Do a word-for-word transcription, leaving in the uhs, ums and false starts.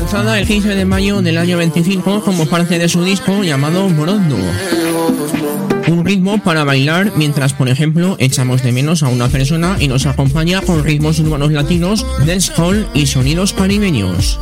lanzada el quince de mayo del año veinticinco como parte de su disco llamado Brondo. Un ritmo para bailar mientras, por ejemplo, echamos de menos a una persona y nos acompaña con ritmos urbanos latinos, dancehall y sonidos caribeños.